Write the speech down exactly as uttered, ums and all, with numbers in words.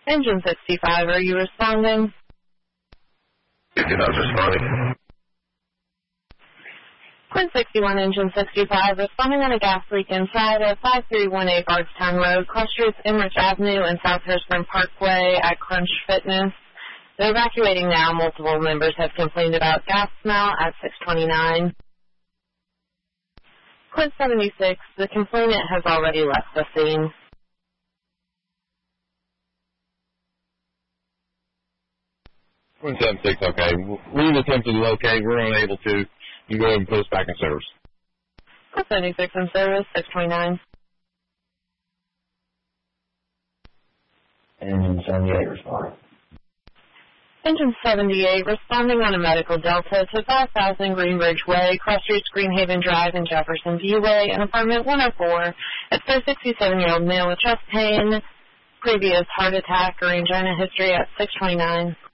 Engine sixty-five, are you responding? You're not responding. Quinn sixty-one, Engine sixty-five, responding on a gas leak inside of five three one eight Bardstown Road, cross streets Enrich Avenue and South Hirschman Parkway at Crunch Fitness. They're evacuating now. Multiple members have complained about gas smell at six twenty-nine. Quinn seventy-six, the complainant has already left the scene. Quinn seventy-six, okay. We've attempted to locate. We're unable to. You can go ahead and put us back in service. Quinn seventy-six in service, six twenty-nine. Engine seventy-eight responding. Engine seventy-eight, responding on a medical delta to five thousand Greenbridge Way, Cross Streets, Greenhaven Drive, and Jefferson Viewway, and apartment one oh four. It's a sixty-seven-year-old male with chest pain, previous heart attack or angina history at six twenty-nine.